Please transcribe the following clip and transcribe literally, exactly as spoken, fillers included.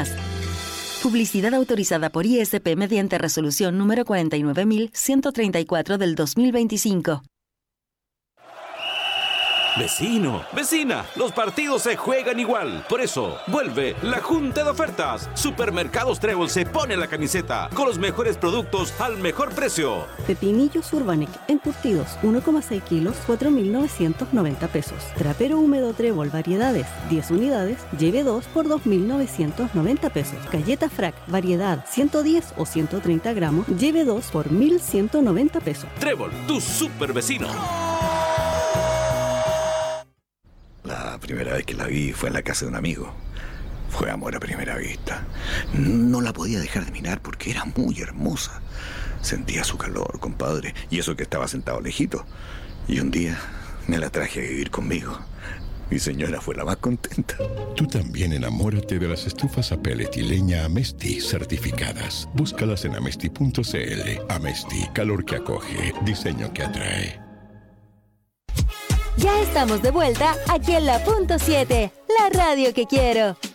más. Publicidad autorizada por I S P mediante resolución número cuarenta y nueve mil ciento treinta y cuatro del dos mil veinticinco. Vecino, vecina, los partidos se juegan igual. Por eso, vuelve la Junta de Ofertas. Supermercados Trébol se pone la camiseta con los mejores productos al mejor precio. Pepinillos Urbanic encurtidos, uno coma seis kilos, cuatro mil novecientos noventa pesos. Trapero húmedo Trébol variedades, diez unidades, lleve dos por dos mil novecientos noventa pesos. Galleta Frac variedad ciento diez o ciento treinta gramos, lleve dos por mil ciento noventa pesos. Trébol, tu super vecino. La primera vez que la vi fue en la casa de un amigo. Fue amor a primera vista. No la podía dejar de mirar porque era muy hermosa. Sentía su calor, compadre, y eso que estaba sentado lejito. Y un día me la traje a vivir conmigo. Mi señora fue la más contenta. Tú también enamórate de las estufas a pellet y leña Amesti certificadas. Búscalas en amesti punto c l. Amesti, calor que acoge, diseño que atrae. Ya estamos de vuelta aquí en la punto siete, la radio que quiero.